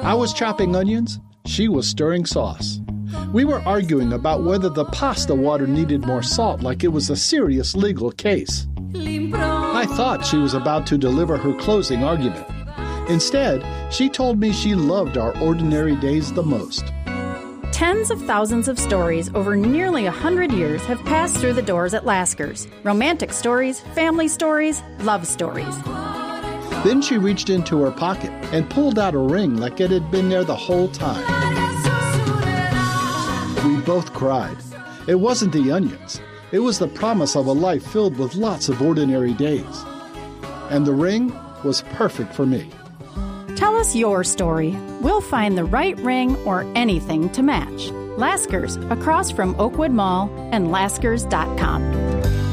I was chopping onions. She was stirring sauce. We were arguing about whether the pasta water needed more salt, like it was a serious legal case. I thought she was about to deliver her closing argument. Instead, she told me she loved our ordinary days the most. Tens of thousands of stories over nearly 100 years have passed through the doors at Lasker's. Romantic stories, family stories, love stories. Then she reached into her pocket and pulled out a ring like it had been there the whole time. We both cried. It wasn't the onions. It was the promise of a life filled with lots of ordinary days. And the ring was perfect for me. Tell us your story. We'll find the right ring or anything to match. Lasker's, across from Oakwood Mall, and laskers.com.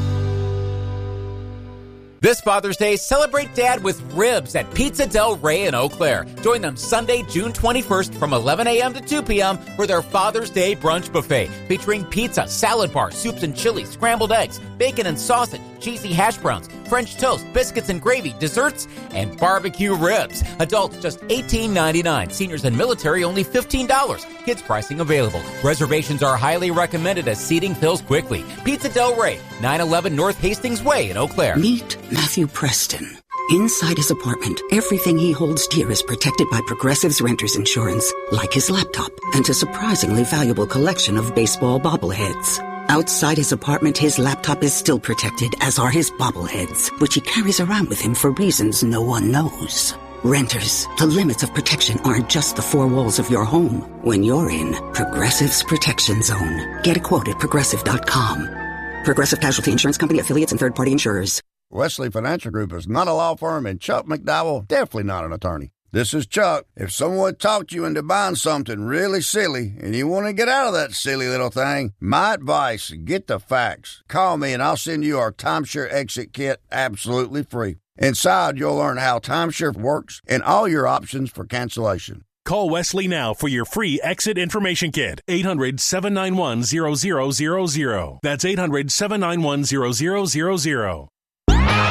This Father's Day, celebrate Dad with ribs at Pizza Del Rey in Eau Claire. Join them Sunday, June 21st from 11 a.m. to 2 p.m. for their Father's Day brunch buffet featuring pizza, salad bar, soups and chili, scrambled eggs, bacon and sausage, cheesy hash browns, French toast, biscuits and gravy, desserts, and barbecue ribs. Adults just $18.99. Seniors and military only $15. Kids pricing available. Reservations are highly recommended as seating fills quickly. Pizza Del Rey, 911 North Hastings Way in Eau Claire. Meet Matthew Preston. Inside his apartment, everything he holds dear is protected by Progressive's Renter's Insurance, like his laptop and a surprisingly valuable collection of baseball bobbleheads. Outside his apartment, his laptop is still protected, as are his bobbleheads, which he carries around with him for reasons no one knows. Renters, the limits of protection aren't just the four walls of your home. When you're in Progressive's Protection Zone. Get a quote at Progressive.com. Progressive Casualty Insurance Company, affiliates, and third-party insurers. Wesley Financial Group is not a law firm, and Chuck McDowell, definitely not an attorney. This is Chuck. If someone talked you into buying something really silly and you want to get out of that silly little thing, my advice, get the facts. Call me and I'll send you our Timeshare Exit Kit absolutely free. Inside, you'll learn how timeshare works and all your options for cancellation. Call Wesley now for your free exit information kit. 800-791-0000. That's 800-791-0000.